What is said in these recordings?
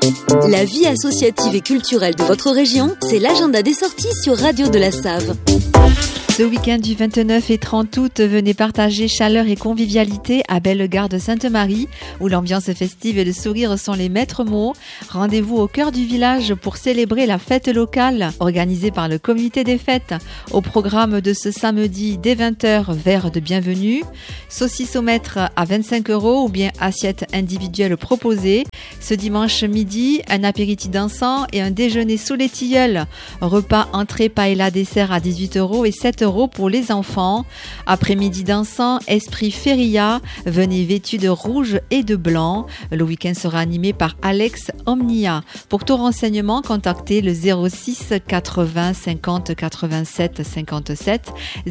La vie associative et culturelle de votre région, c'est l'agenda des sorties sur Radio de la Save. Ce week-end du 29 et 30 août, venez partager chaleur et convivialité à Bellegarde Sainte-Marie, où l'ambiance festive et le sourire sont les maîtres mots. Rendez-vous au cœur du village pour célébrer la fête locale organisée par le comité des fêtes. Au programme de ce samedi dès 20h, verre de bienvenue, saucisse au mètre à 25 € ou bien assiette individuelle proposée. Ce dimanche midi, un apéritif dansant et un déjeuner sous les tilleuls. Repas, entrée, paella, dessert à 18 € et 7 € pour les enfants. Après-midi dansant, esprit feria, venez vêtus de rouge et de blanc. Le week-end sera animé par Alex Omnia. Pour tout renseignement, contactez le 06 80 50 87 57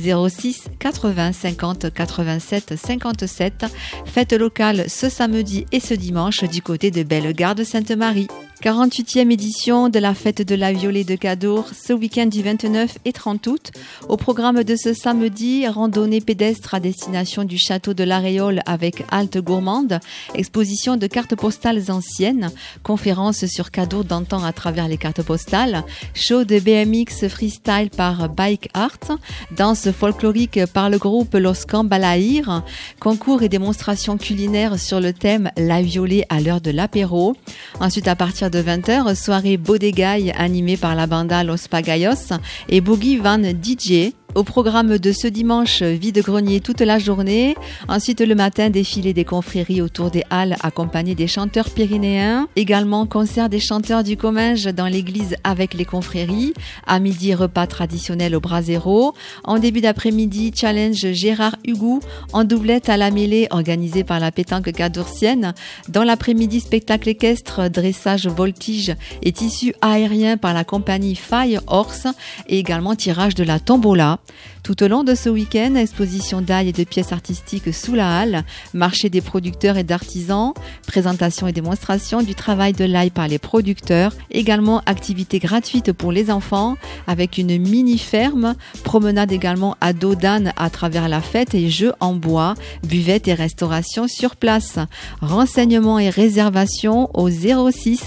06 80 50 87 57. Fête locale ce samedi et ce dimanche du côté de Bellegarde Sainte-Marie. 48e édition de la fête de la Violée de Cadour ce week-end du 29 et 30 août. Au programme de ce samedi, randonnée pédestre à destination du château de l'Aréole avec halte gourmande, exposition de cartes postales anciennes, conférence sur Cadour d'antan à travers les cartes postales, show de BMX freestyle par Bike Art, danse folklorique par le groupe Los Cambalaïr, concours et démonstrations culinaires sur le thème La Violée à l'heure de l'apéro. Ensuite, à partir de 20h, soirée Bodegaille animée par la banda Los Pagayos et Boogie Van DJ. Au programme de ce dimanche, vide-grenier toute la journée. Ensuite, le matin, défilé des confréries autour des halles accompagné des chanteurs pyrénéens. Également, concert des chanteurs du Comminges dans l'église avec les confréries. À midi, repas traditionnel au Brasero. En début d'après-midi, challenge Gérard Hugou en doublette à la mêlée organisé par la pétanque cadoursienne. Dans l'après-midi, spectacle équestre, dressage, voltige et tissu aérien par la compagnie Faille Horse et également tirage de la tombola. Tout au long de ce week-end, exposition d'ail et de pièces artistiques sous la halle, marché des producteurs et d'artisans, présentation et démonstration du travail de l'ail par les producteurs, également activités gratuites pour les enfants avec une mini-ferme, promenade également à dos d'âne à travers la fête et jeux en bois, buvette et restauration sur place. Renseignements et réservations au 06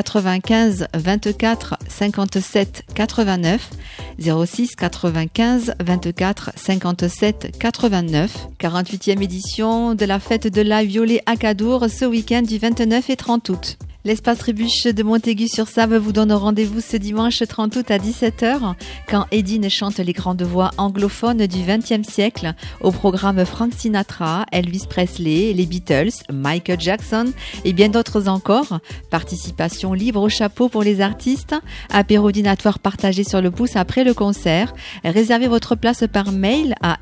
95 24 57 89 06 95 24 57 89. 48e édition de la fête de la Violée à Cadour ce week-end du 29 et 30 août. L'espace Trébuche de Montaigu-sur-Save vous donne rendez-vous ce dimanche 30 août à 17h quand Edine chante les grandes voix anglophones du XXe siècle. Au programme Frank Sinatra, Elvis Presley, les Beatles, Michael Jackson et bien d'autres encore. Participation libre au chapeau pour les artistes. Apéro dînatoire partagé sur le pouce après le concert. Réservez votre place par mail à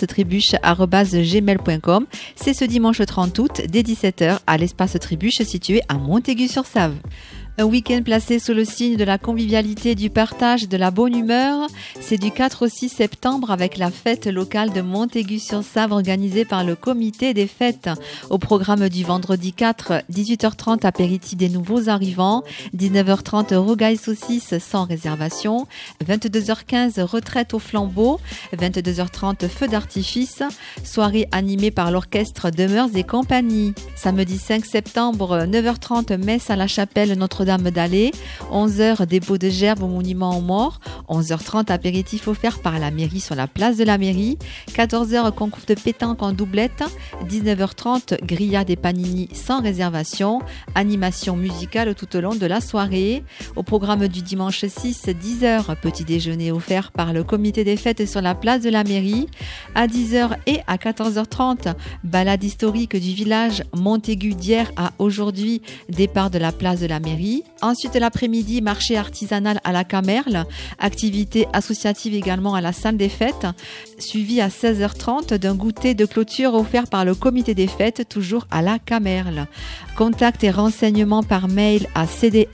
espacetrébuche@gmail.com. C'est ce dimanche 30 août dès 17h à l'espace Trébuche situé à Montaigu-sur-Save. Un week-end placé sous le signe de la convivialité, du partage et de la bonne humeur. C'est du 4 au 6 septembre avec la fête locale de Montaigu-sur-Save organisée par le comité des fêtes. Au programme du vendredi 4, 18h30 apéritif des nouveaux arrivants, 19h30 rogaille saucisse sans réservation, 22h15 retraite au flambeau, 22h30 feu d'artifice, soirée animée par l'orchestre Demeures et compagnie. Samedi 5 septembre, 9h30 messe à la chapelle Notre-Dame d'Allée, 11h dépôt de gerbes au monument aux morts, 11h30 apéritif offert par la mairie sur la place de la mairie, 14h concours de pétanque en doublette, 19h30 grillade et panini sans réservation, animation musicale tout au long de la soirée. Au programme du dimanche 6, 10h petit déjeuner offert par le comité des fêtes sur la place de la mairie, à 10h et à 14h30 balade historique du village Montaigu d'hier à aujourd'hui, départ de la place de la mairie. Ensuite, l'après-midi, marché artisanal à la Camerle, activité associative également à la salle des fêtes, suivi à 16h30 d'un goûter de clôture offert par le comité des fêtes, toujours à la Camerle. Contact et renseignements par mail à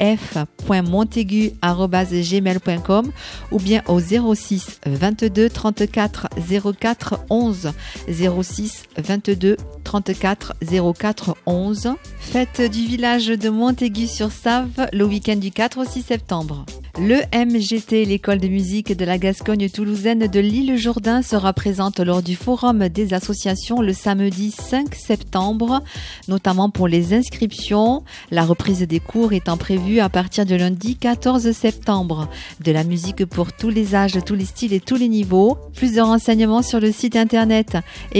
cdf.montaigu@gmail.com ou bien au 06 22 34 04 11 06 22 34 04 11. Fête du village de Montaigu-sur-Save le week-end du 4 au 6 septembre. Le MGT, l'école de musique de la Gascogne toulousaine de l'Île-Jourdain, sera présente lors du forum des associations le samedi 5 septembre, notamment pour les inscriptions. La reprise des cours étant prévue à partir de lundi 14 septembre. De la musique pour tous les âges, tous les styles et tous les niveaux. Plus de renseignements sur le site internet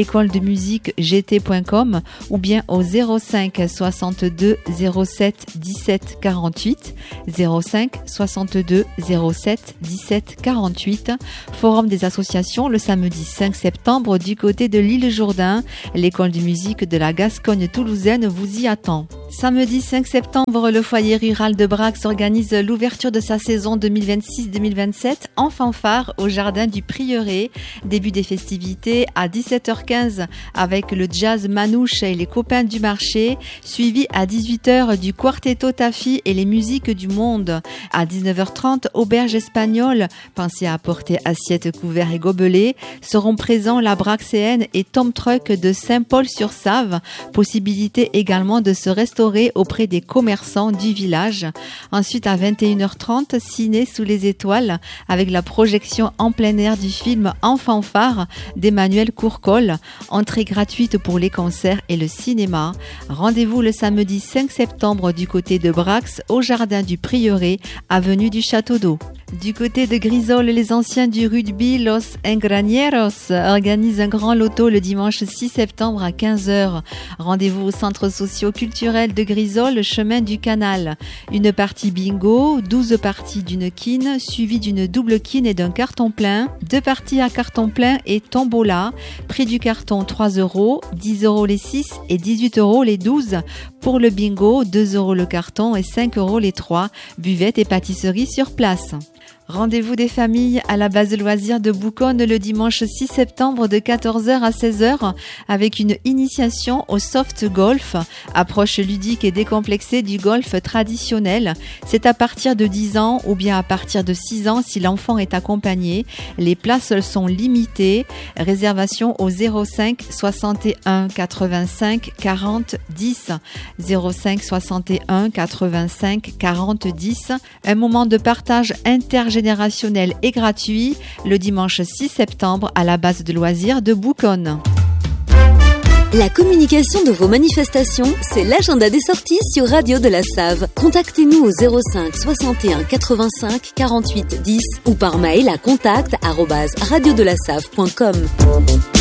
écoledemusiquegt.com ou bien au 05 62 07 17 48 05 62 07 17 48. Forum des associations le samedi 5 septembre du côté de l'Île-Jourdain. L'école de musique de la Gascogne toulousaine vous y attend. Samedi 5 septembre, le foyer rural de Brax organise l'ouverture de sa saison 2026-2027 en fanfare au jardin du Prieuré. Début des festivités à 17h15 avec le jazz manouche et les copains du marché, suivi à 18h du quartetto Tafi et les musiques du monde. À 19h30, auberge espagnole, pensez à apporter assiettes, couverts et gobelets. Seront présents la Braxéenne et Tom Truck de Saint-Paul-sur-Save. Possibilité également de se restaurer auprès des commerçants du village. Ensuite, à 21h30, ciné sous les étoiles avec la projection en plein air du film En fanfare d'Emmanuel Courcol. Entrée gratuite pour les concerts et le cinéma. Rendez-vous le samedi 5 septembre du côté de Brax au jardin du Prieuré, avenue du Château d'Eau. Du côté de Grisol, les anciens du rugby Los Engranieros organisent un grand loto le dimanche 6 septembre à 15h. Rendez-vous au centre socio-culturel de Grisol, chemin du Canal. Une partie bingo, 12 parties d'une quine, suivie d'une double quine et d'un carton plein. 2 parties à carton plein et tombola. Prix du carton 3 €, 10 € les 6 et 18 € les 12. Pour le bingo, 2 € le carton et 5 € les 3. Buvette et pâtisserie sur place. Rendez-vous des familles à la base de loisirs de Bouconne le dimanche 6 septembre de 14h à 16h avec une initiation au soft golf, approche ludique et décomplexée du golf traditionnel. C'est à partir de 10 ans ou bien à partir de 6 ans si l'enfant est accompagné. Les places sont limitées. Réservation au 05 61 85 40 10. 05 61 85 40 10. Un moment de partage intergénérationnel et gratuit le dimanche 6 septembre à la base de loisirs de Bouconne. La communication de vos manifestations, c'est l'agenda des sorties sur Radio de la Save. Contactez-nous au 05 61 85 48 10 ou par mail à contact@radiodelasave.com.